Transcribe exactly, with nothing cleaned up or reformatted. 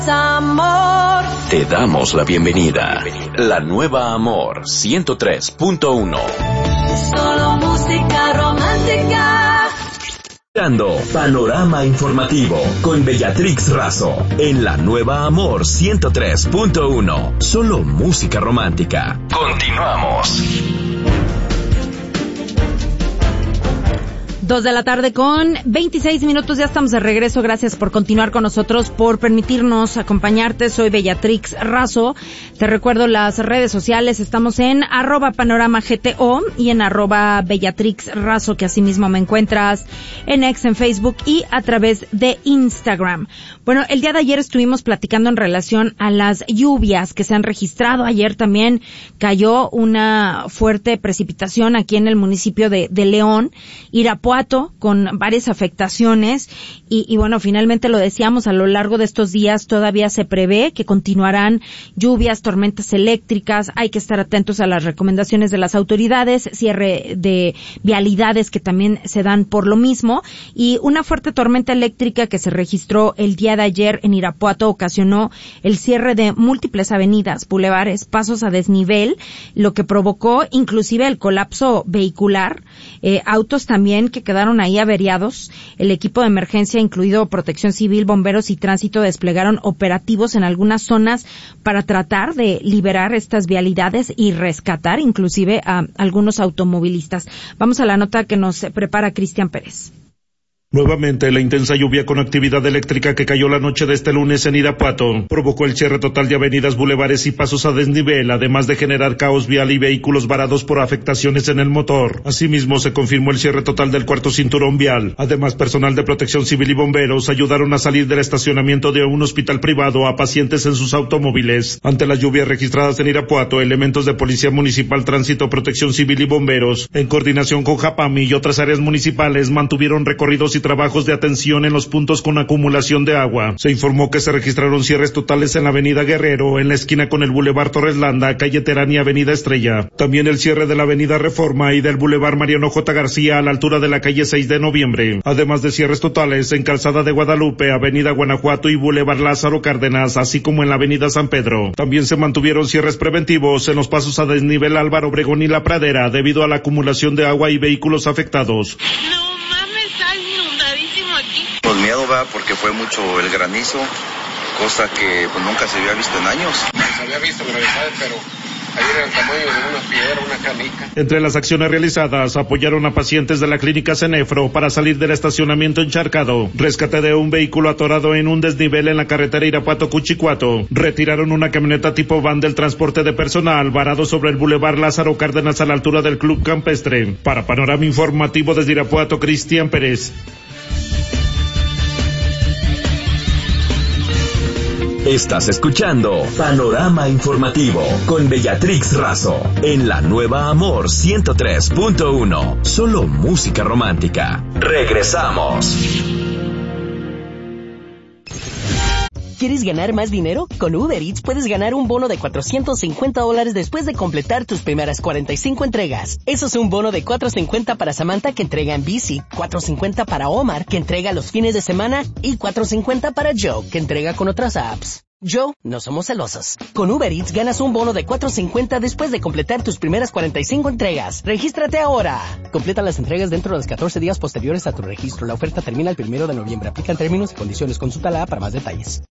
Amor. Te damos la bienvenida. La nueva Amor ciento tres punto uno. Solo música romántica. Panorama informativo con Bellatrix Razo en la nueva Amor ciento tres punto uno. Solo música romántica. Continuamos. Dos de la tarde con veintiséis minutos, ya estamos de regreso. Gracias por continuar con nosotros, por permitirnos acompañarte. Soy Bellatrix Razo. Te recuerdo las redes sociales, estamos en arroba panorama gto y en arroba Bellatrix Razo, que asimismo me encuentras en X, en Facebook y a través de Instagram. Bueno, el día de ayer estuvimos platicando en relación a las lluvias que se han registrado. Ayer también cayó una fuerte precipitación aquí en el municipio de, de León, Irapuato, con varias afectaciones y, y bueno, finalmente lo decíamos, a lo largo de estos días todavía se prevé que continuarán lluvias, tormentas eléctricas. Hay que estar atentos a las recomendaciones de las autoridades, cierre de vialidades que también se dan por lo mismo, y una fuerte tormenta eléctrica que se registró el día de ayer en Irapuato ocasionó el cierre de múltiples avenidas, bulevares, pasos a desnivel, lo que provocó inclusive el colapso vehicular, eh, autos también que quedaron ahí averiados. El equipo de emergencia, incluido Protección Civil, Bomberos y Tránsito, desplegaron operativos en algunas zonas para tratar de liberar estas vialidades y rescatar inclusive a algunos automovilistas. Vamos a la nota que nos prepara Cristian Pérez. Nuevamente, la intensa lluvia con actividad eléctrica que cayó la noche de este lunes en Irapuato provocó el cierre total de avenidas, bulevares y pasos a desnivel, además de generar caos vial y vehículos varados por afectaciones en el motor. Asimismo, se confirmó el cierre total del cuarto cinturón vial. Además, personal de Protección Civil y bomberos ayudaron a salir del estacionamiento de un hospital privado a pacientes en sus automóviles. Ante las lluvias registradas en Irapuato, elementos de Policía Municipal, Tránsito, Protección Civil y bomberos, en coordinación con Japami y otras áreas municipales, mantuvieron recorridos y trabajos de atención en los puntos con acumulación de agua. Se informó que se registraron cierres totales en la avenida Guerrero, en la esquina con el Boulevard Torres Landa, calle Terán y avenida Estrella. También el cierre de la avenida Reforma y del Boulevard Mariano J. García a la altura de la calle seis de noviembre. Además de cierres totales en Calzada de Guadalupe, avenida Guanajuato y Boulevard Lázaro Cárdenas, así como en la avenida San Pedro. También se mantuvieron cierres preventivos en los pasos a desnivel Álvaro Obregón y La Pradera debido a la acumulación de agua y vehículos afectados. Pues miedo va porque fue mucho el granizo, cosa que pues nunca se había visto en años. Se había visto granizada, pero ahí era el tamaño de una piedra, una canica. Entre las acciones realizadas, apoyaron a pacientes de la clínica Cenefro para salir del estacionamiento encharcado, rescate de un vehículo atorado en un desnivel en la carretera Irapuato-Cuchicuato, retiraron una camioneta tipo van del transporte de personal varado sobre el Boulevard Lázaro Cárdenas a la altura del Club Campestre. Para Panorama Informativo desde Irapuato, Cristian Pérez. Estás escuchando Panorama Informativo con Bellatrix Razo en la nueva Amor ciento tres punto uno. Solo música romántica. Regresamos. ¿Quieres ganar más dinero? Con Uber Eats puedes ganar un bono de cuatrocientos cincuenta dólares después de completar tus primeras cuarenta y cinco entregas. Eso es un bono de cuatrocientos cincuenta para Samantha, que entrega en bici, cuatrocientos cincuenta para Omar, que entrega los fines de semana, y cuatrocientos cincuenta para Joe, que entrega con otras apps. Joe, no somos celosos. Con Uber Eats ganas un bono de cuatrocientos cincuenta después de completar tus primeras cuarenta y cinco entregas. ¡Regístrate ahora! Completa las entregas dentro de los catorce días posteriores a tu registro. La oferta termina el primero de noviembre. Aplican términos y condiciones. Consulta la app para más detalles.